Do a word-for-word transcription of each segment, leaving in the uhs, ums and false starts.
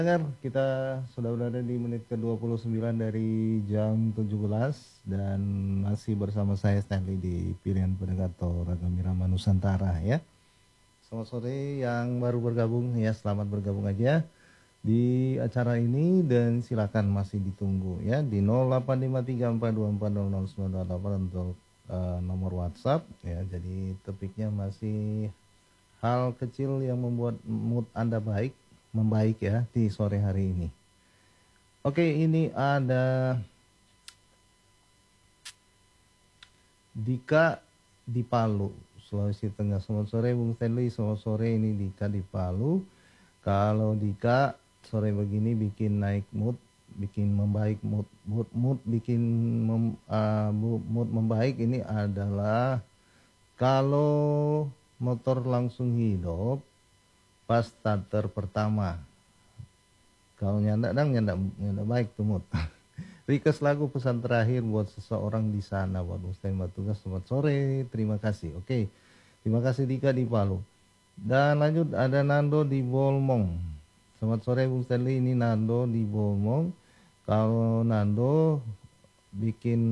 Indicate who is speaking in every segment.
Speaker 1: Dengar, kita sudah berada di menit ke dua puluh sembilan dari jam tujuh belas dan masih bersama saya Stanley di Pilihan Pendengar atau Ragam Irama Nusantara ya. Selamat sore yang baru bergabung ya, selamat bergabung aja di acara ini dan silakan masih ditunggu ya di nol delapan lima tiga empat dua empat nol nol sembilan delapan untuk uh, nomor WhatsApp ya. Jadi topiknya masih hal kecil yang membuat mood Anda baik, membaik ya di sore hari ini. Oke, ini ada Dika di Palu, Sulawesi Tengah. Selamat sore Bung Stanley, selamat sore, ini Dika di Palu. Kalau Dika sore begini bikin naik mood, bikin membaik mood, mood, mood bikin mem, uh, mood membaik ini adalah kalau motor langsung hidup pas starter pertama. Kalau nyanda dang nyanda, nyanda baik tuh mood. Request lagu pesan terakhir buat seseorang di sana buat Muslim Batugas. Selamat sore, terima kasih. Oke, terima kasih Dika di Palu. Dan lanjut ada Nando di Bolmong. Selamat sore Bung Stanley, ini Nando di Bolmong. Kalau Nando bikin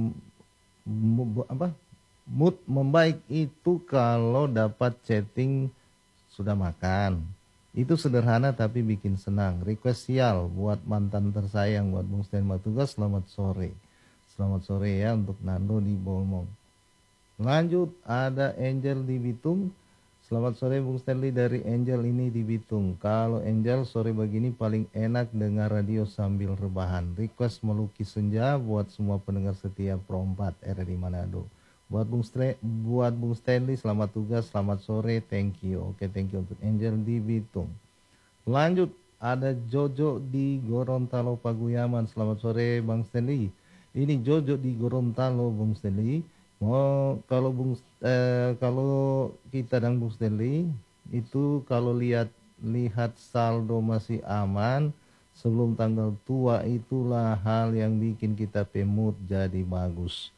Speaker 1: apa mood membaik itu kalau dapat chatting sudah makan. Itu sederhana tapi bikin senang. Request sial buat mantan tersayang buat Bung Stanley Batugas. Selamat sore. Selamat sore ya untuk Nando di Bolmong. Lanjut ada Angel di Bitung. Selamat sore Bung Stanley dari Angel ini di Bitung. Kalau Angel sore begini paling enak dengar radio sambil rebahan. Request melukis senja buat semua pendengar setia Pro empat R R I Manado. Buat Bung Stanley, buat Bung Stanley selamat tugas, selamat sore, thank you. Oke, thank you untuk Angel di Bitung. Lanjut ada Jojo di Gorontalo Paguyaman. Selamat sore Bang Stanley. Ini Jojo di Gorontalo Bung Stanley. Oh, kalau Bung eh, kalau kita dan Bung Stanley itu kalau lihat lihat saldo masih aman sebelum tanggal tua, itulah hal yang bikin kita pemut jadi bagus.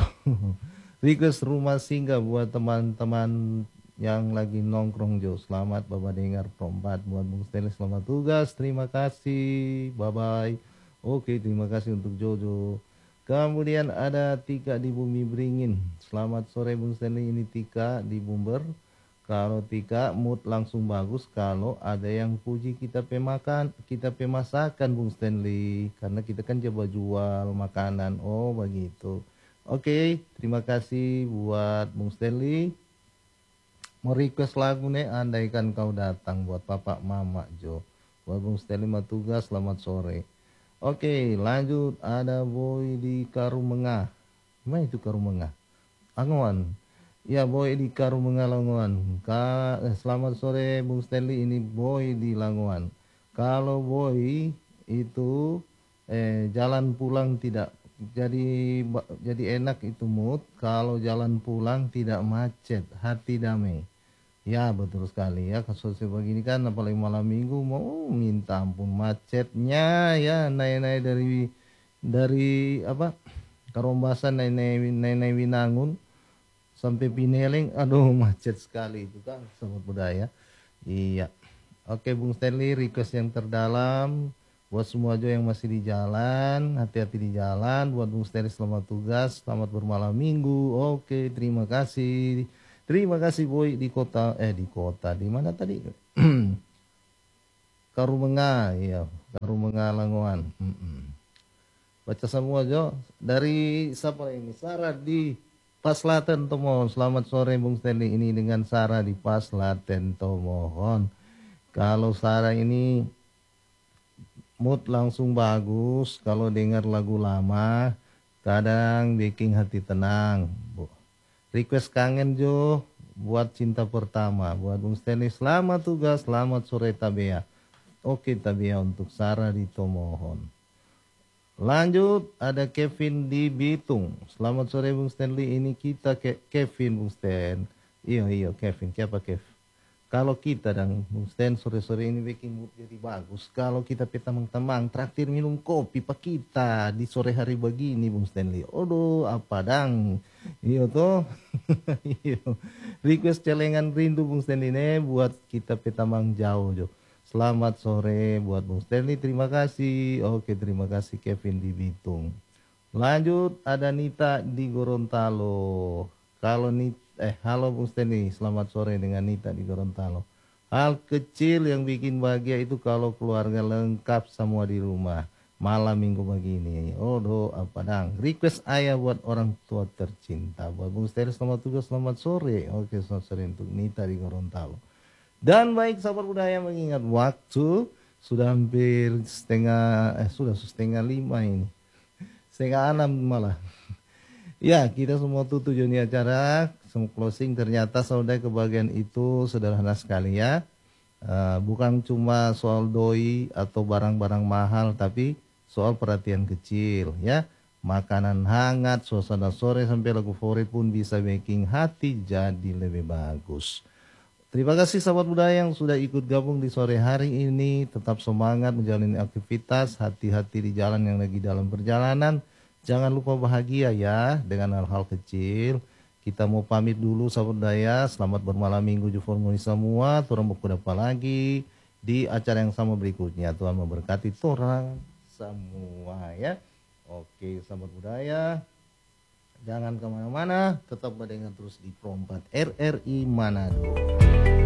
Speaker 1: Request rumah singgah buat teman-teman yang lagi nongkrong Jo. Selamat Bapak dengar perempat buat Bung Stanley, selamat tugas, terima kasih, bye bye. Oke, terima kasih untuk Jojo. Kemudian ada Tika di Bumi Beringin. Selamat sore Bung Stanley, ini Tika di Bumber. Kalau Tika mood langsung bagus kalau ada yang puji kita pemakan, kita pemasakan Bung Stanley. Karena kita kan coba jual makanan. Oh begitu. Oke, terima kasih buat Bung Stanley. Mau request lagu nih, andaikan kau datang buat Papa Mama Jo. Buat Bung Stanley Matugas, selamat sore. Oke, lanjut ada Boy di Karumengah. Mana itu Karumengah? Angon. Ya, Boy di Karumengah Langoan. Ka eh, selamat sore Bung Stanley, ini Boy di Langoan. Kalau Boy itu eh, jalan pulang tidak jadi jadi enak itu mood kalau jalan pulang tidak macet, hati damai. Ya betul sekali ya, kasus begini kan apalagi malam minggu mau minta ampun macetnya ya, naik-naik dari dari apa Karombasan naik-naik naik-naik Winangun sampai Pineling, aduh macet sekali itu kan sobat budaya. Iya. Oke Bung Stanley, request yang terdalam buat semua aja yang masih di jalan, hati-hati di jalan. Buat Bung Stanley selamat tugas, selamat bermalam minggu. Oke, terima kasih. Terima kasih Boy di kota eh di kota di mana tadi? Karumengah, iya, Karumengah Langoan. Mm-mm. Baca semua Jo. Dari siapa ini? Sarah di Paslaten Tomohon. Selamat sore Bung Stanley, ini dengan Sarah di Paslaten Tomohon. Kalau Sarah ini mood langsung bagus kalau dengar lagu lama, kadang bikin hati tenang. Request kangen Jo buat cinta pertama buat Bung Stanley, selamat tugas, selamat sore Tabea. Oke Tabea untuk Sarah di Tomohon. Lanjut ada Kevin di Bitung. Selamat sore Bung Stanley, ini kita ke Kevin Bung Stan. Iya iya Kevin, siapa Kev? Kalau kita dan Bung Stan sore-sore ini bikin mood jadi bagus. Kalau kita petamang-tamang traktir minum kopi pak kita di sore hari begini Bung Stanley. Aduh apa dang. Iya toh. Iya. Request celengan rindu Bung Stanley ini buat kita petamang jauh Jo. Selamat sore buat Bung Stanley, terima kasih. Oke, terima kasih Kevin di Bitung. Lanjut, ada Nita di Gorontalo. Kalau Nita, eh halo Bung Stanley, selamat sore dengan Nita di Gorontalo. Hal kecil yang bikin bahagia itu kalau keluarga lengkap semua di rumah. Malam minggu begini. Oh doa padang. Request ayah buat orang tua tercinta. Buat Bung Stanley selamat tugas, selamat sore. Oke, selamat sore untuk Nita di Gorontalo. Dan baik sahabat budaya, mengingat waktu sudah hampir setengah eh sudah setengah lima ini, setengah enam malah. Ya, kita semua tuh tujuannya acara semua closing, ternyata saudara kebagian itu sederhana sekali ya. Uh, bukan cuma soal doi atau barang-barang mahal, tapi soal perhatian kecil ya. Makanan hangat, suasana sore sampai lagu favorit pun bisa making hati jadi lebih bagus. Terima kasih sahabat budaya yang sudah ikut gabung di sore hari ini. Tetap semangat menjalani aktivitas, hati-hati di jalan yang lagi dalam perjalanan. Jangan lupa bahagia ya dengan hal-hal kecil. Kita mau pamit dulu sahabat budaya. Selamat bermalam minggu Juformuni semua. Turun buku dapat lagi di acara yang sama berikutnya. Tuhan memberkati orang semua ya. Oke sahabat budaya, jangan kemana-mana, tetap mendengar terus di Pro empat R R I Manado.